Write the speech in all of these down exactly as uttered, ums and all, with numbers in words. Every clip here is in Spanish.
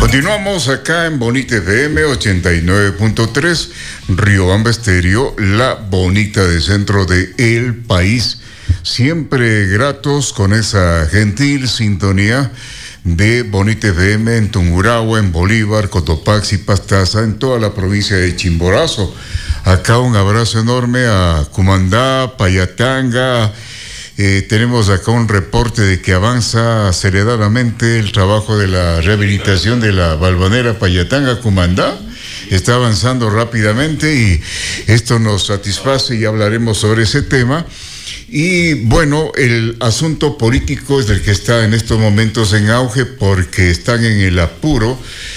Continuamos acá en Bonita F M ochenta y nueve punto tres, Riobamba Estéreo, la bonita de centro de el país. Siempre gratos con esa gentil sintonía de Bonita F M en Tungurahua, en Bolívar, Cotopaxi, Pastaza, en toda la provincia de Chimborazo. Acá un abrazo enorme a Cumandá, Payatanga. Eh, tenemos acá un reporte de que avanza aceleradamente el trabajo de la rehabilitación de la Balvanera Payatanga Cumandá. Está avanzando rápidamente y esto nos satisface y hablaremos sobre ese tema. Y bueno, el asunto político es el que está en estos momentos en auge porque están en el apuro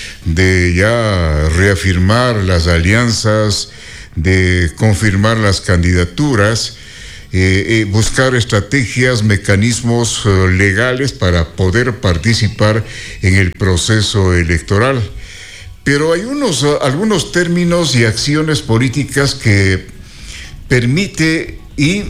de ya reafirmar las alianzas, de confirmar las candidaturas. Eh, eh, buscar estrategias, mecanismos eh, legales para poder participar en el proceso electoral. Pero hay unos, uh, algunos términos y acciones políticas que permite y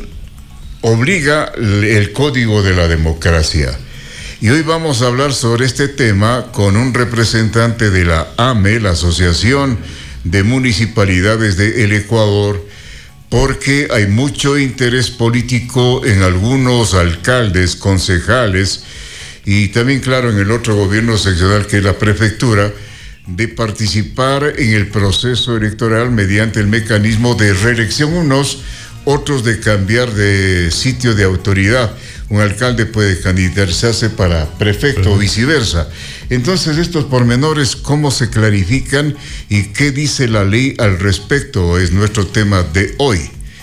obliga el código de la democracia. Y hoy vamos a hablar sobre este tema con un representante de la A M E, la Asociación de Municipalidades del Ecuador, porque hay mucho interés político en algunos alcaldes, concejales y también, claro, en el otro gobierno seccional que es la prefectura, de participar en el proceso electoral mediante el mecanismo de reelección unos, otros de cambiar de sitio de autoridad. Un alcalde puede candidatarse para prefecto o viceversa. Entonces, estos pormenores, ¿cómo se clarifican y qué dice la ley al respecto? Es nuestro tema de hoy.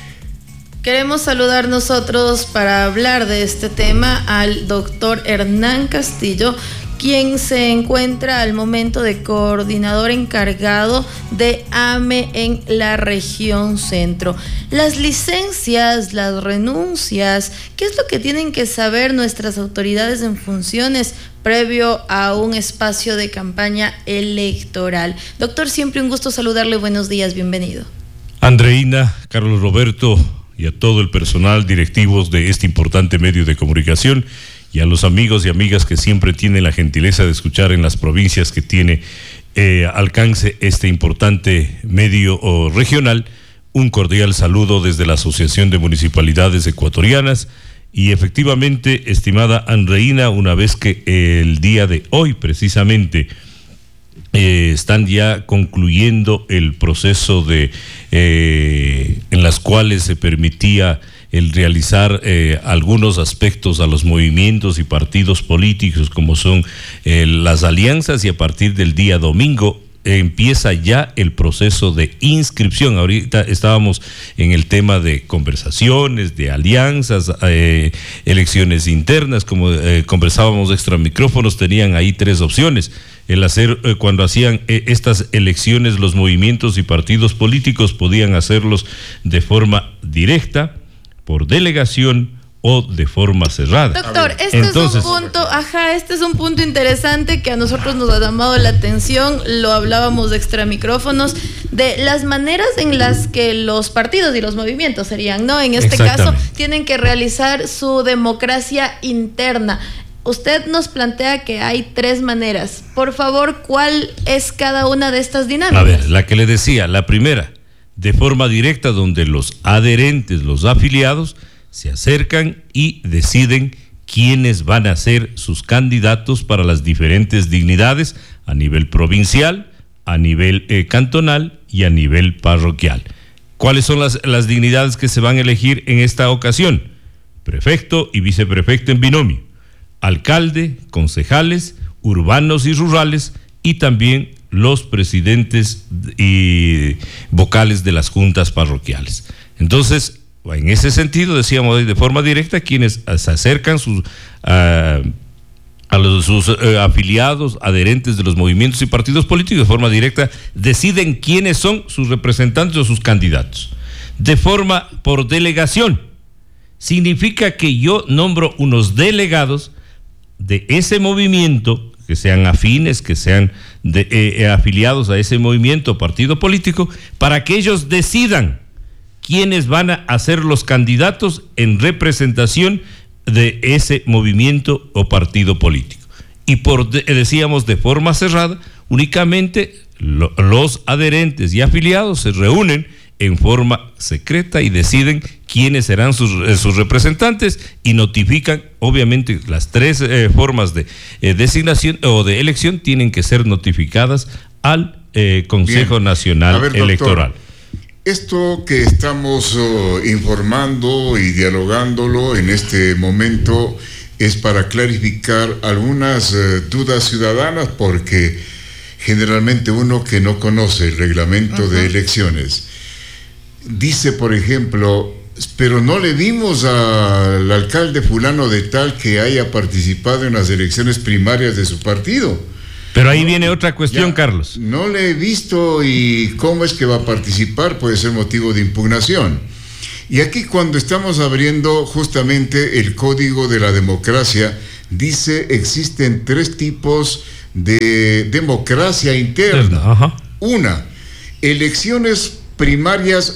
Queremos saludar nosotros para hablar de este tema al doctor Hernán Castillo, quien se encuentra al momento de coordinador encargado de A M E en la región centro. Las licencias, las renuncias, ¿qué es lo que tienen que saber nuestras autoridades en funciones previo a un espacio de campaña electoral? Doctor, siempre un gusto saludarle, buenos días, bienvenido. Andreina, Carlos Roberto y a todo el personal directivos de este importante medio de comunicación y a los amigos y amigas que siempre tienen la gentileza de escuchar en las provincias que tiene eh, alcance este importante medio oh, regional, un cordial saludo desde la Asociación de Municipalidades Ecuatorianas. Y efectivamente, estimada Andreina, una vez que eh, el día de hoy precisamente eh, están ya concluyendo el proceso de eh, en las cuales se permitía el realizar eh, algunos aspectos a los movimientos y partidos políticos como son eh, las alianzas, y a partir del día domingo eh, empieza ya el proceso de inscripción. Ahorita estábamos en el tema de conversaciones, de alianzas, eh, elecciones internas, como eh, conversábamos extra micrófonos, tenían ahí tres opciones. El hacer, eh, cuando hacían eh, estas elecciones, los movimientos y partidos políticos podían hacerlos de forma directa, por delegación o de forma cerrada. Doctor, este Entonces, es un punto, ajá, este es un punto interesante que a nosotros nos ha llamado la atención, lo hablábamos de extra micrófonos, de las maneras en las que los partidos y los movimientos serían, ¿no? En este caso, tienen que realizar su democracia interna. Usted nos plantea que hay tres maneras. Por favor, ¿cuál es cada una de estas dinámicas? A ver, la que le decía, la primera, de forma directa, donde los adherentes, los afiliados, se acercan y deciden quiénes van a ser sus candidatos para las diferentes dignidades a nivel provincial, a nivel eh, cantonal y a nivel parroquial. ¿Cuáles son las, las dignidades que se van a elegir en esta ocasión? Prefecto y viceprefecto en binomio, alcalde, concejales, urbanos y rurales, y también los presidentes y vocales de las juntas parroquiales. Entonces, en ese sentido, decíamos de forma directa, quienes se acercan sus, uh, a los, sus uh, afiliados, adherentes de los movimientos y partidos políticos, de forma directa, deciden quiénes son sus representantes o sus candidatos. De forma por delegación, significa que yo nombro unos delegados de ese movimiento, que sean afines, que sean de, eh, afiliados a ese movimiento o partido político, para que ellos decidan quiénes van a ser los candidatos en representación de ese movimiento o partido político. Y por, decíamos, de forma cerrada, Únicamente lo, los adherentes y afiliados se reúnen en forma secreta y deciden quiénes serán sus, eh, sus representantes y notifican, obviamente las tres eh, formas de eh, designación o de elección tienen que ser notificadas al eh, Consejo Bien. Nacional a ver, Electoral. Doctor, esto que estamos uh, informando y dialogándolo en este momento es para clarificar algunas uh, dudas ciudadanas, porque generalmente uno que no conoce el reglamento uh-huh. de elecciones dice, por ejemplo, pero no le vimos al alcalde fulano de tal que haya participado en las elecciones primarias de su partido. Pero ahí no, viene otra cuestión, ya, Carlos. No le he visto y cómo es que va a participar, puede ser motivo de impugnación. Y aquí cuando estamos abriendo justamente el Código de la Democracia, dice existen tres tipos de democracia interna. Ajá. Una, elecciones primarias